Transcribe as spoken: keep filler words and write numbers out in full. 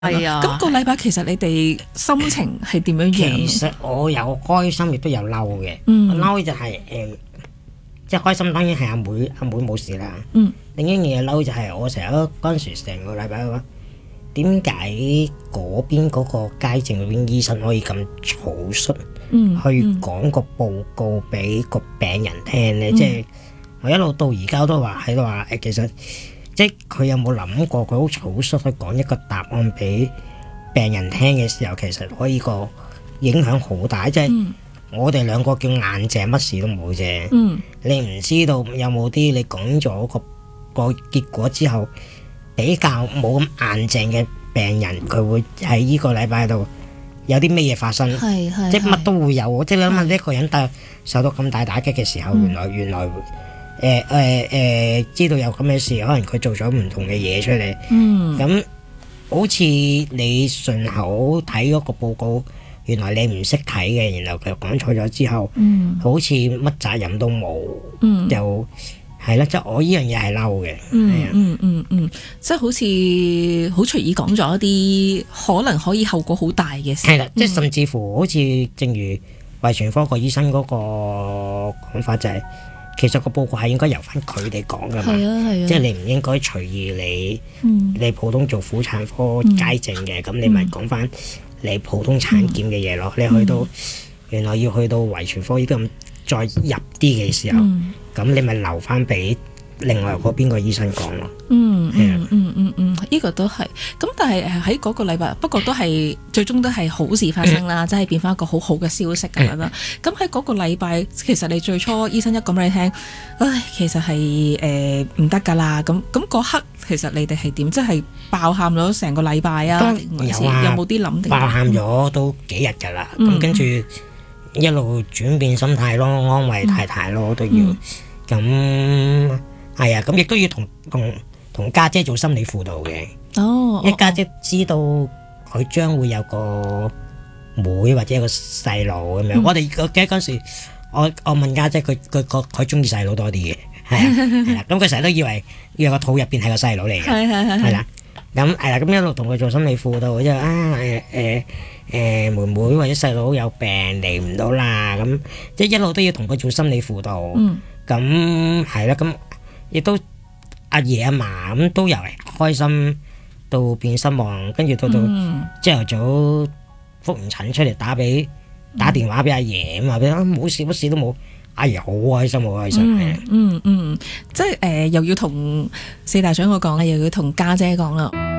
係啊，咁個禮拜其實你哋心情係點樣樣？ 其實我有開心，亦都有嬲嘅。 嗯， 嬲就係、是、誒、呃，即係開心當然係阿妹，阿妹冇事啦。 嗯， 另一樣嘢嬲就係我成日嗰陣時成個禮拜話，點解嗰邊嗰個街症嗰邊醫生可以咁草率， 嗯， 去講個報告俾個病人聽咧？ 嗯、 即係我一路到而家都話喺度話誒，其實。即係佢有冇諗過佢好草率去講一個答案俾病人聽嘅時候，其實可以個影響好大。即係、嗯、我哋兩個叫硬淨，乜事都冇啫。嗯、你唔知道有冇啲你講咗個個結果之後，比較冇咁硬淨嘅病人，佢會喺呢個禮拜度有啲咩嘢發生？即係乜都會有。即係你諗下，一個人但受到咁大打擊嘅時候，嗯、原來原來。誒誒誒，知道有咁嘅事，可能佢做咗唔同嘅嘢出嚟。嗯，咁好似你順口睇嗰個報告，原來你唔識睇嘅，然後佢講錯咗之後，嗯，好似乜責任都冇，嗯，又係啦，即係我呢樣嘢係嬲嘅。 嗯嗯嗯嗯，即係好似好隨意講咗一啲可能可以後果好大嘅事。 係啦，即係甚至乎好似正如遺傳科個醫生嗰個講法就係。其實個報告係應該由翻佢哋講噶嘛，即係你唔應該隨意你、嗯、你普通做婦產科街症嘅，咁、嗯、你咪講翻你普通產檢嘅嘢咯。嗯、你去到、嗯、原來要去到遺傳科呢啲咁再入啲嘅時候，咁、嗯、你咪留翻俾另外嗰邊個醫生講咯。 嗯嗯嗯嗯嗯，呢個都係。咁但係誒喺嗰個禮拜，不過都係最終都係好事發生啦，即係、嗯、變翻一個好好嘅消息咁樣啦。咁喺嗰個禮拜，其實你最初醫生一講俾你聽，唉，其實係誒唔得㗎啦。咁咁嗰刻其實你哋係點？即係爆喊咗成個禮拜啊？ 有啊， 有冇啲諗定？ 爆喊咗都幾日㗎啦。咁、嗯、跟住一路轉變心態咯，安慰太太咯，都要咁。嗯係啊，咁亦都要同同同家姐做心理輔導嘅。哦，一家姐知道佢將會有個妹或者有個細路咁樣。嗯、我哋我記得嗰時，我我問家姐，佢佢佢佢中意細佬多啲嘅，係啊，係啦。咁佢成日都以為以為個肚入邊係個細佬嚟嘅，係係係，係啦。咁係啦，咁一路同佢做心理輔導，即係啊誒誒誒妹妹或者細佬有病嚟唔到啦，咁即係一路都要同佢做心理輔導。嗯，咁係啦，咁。亦都阿爺阿嫲咁都由開心到變失望，跟住到到朝頭早覆完診出嚟打俾打電話俾阿爺咁話俾佢冇事乜事都冇，阿爺好開心好開心嘅。嗯嗯， 嗯，即係誒、呃、又要同四大長我講啦，又要同家姐講啦。